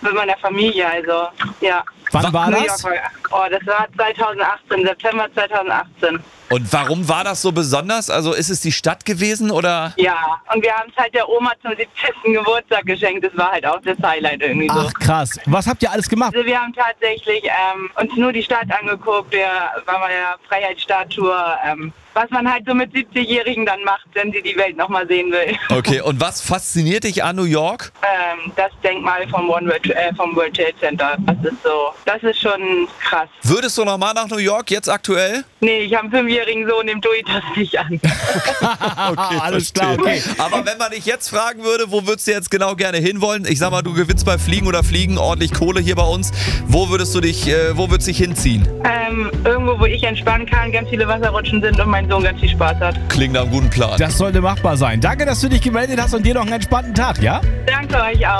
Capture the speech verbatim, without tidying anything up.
mit meiner Familie, also ja. Wann war New das? York war, oh, das war zweitausendachtzehn, September zweitausendachtzehn. Und warum war das so besonders? Also ist es die Stadt gewesen oder? Ja, und wir haben es halt der Oma zum siebzehnten Geburtstag geschenkt. Das war halt auch das Highlight irgendwie so. Ach krass. Was habt ihr alles gemacht? Also wir haben tatsächlich ähm, uns nur die Stadt angeguckt. Wir waren bei der Freiheitsstatue. Ähm, was man halt so mit siebzigjährigen dann macht, wenn sie die Welt nochmal sehen will. Okay, und was fasziniert dich an New York? Ähm, das Denkmal vom, One World, äh, vom World Trade Center. Das ist so, das ist schon krass. Würdest du nochmal nach New York, jetzt aktuell? Nee, ich habe einen fünfjährigen Sohn, dem tue ich das nicht an. Okay, alles klar, okay. Aber wenn man dich jetzt fragen würde, wo würdest du jetzt genau gerne hinwollen? Ich sag mal, du gewinnst bei Fliegen oder Fliegen ordentlich Kohle hier bei uns. Wo würdest du dich, äh, wo würdest du dich hinziehen? Ähm, irgendwo, wo ich entspannen kann, ganz viele Wasserrutschen sind und mein Sohn ganz viel Spaß hat. Klingt nach einem guten Plan. Das sollte machbar sein. Danke, dass du dich gemeldet hast und dir noch einen entspannten Tag, ja? Danke euch auch.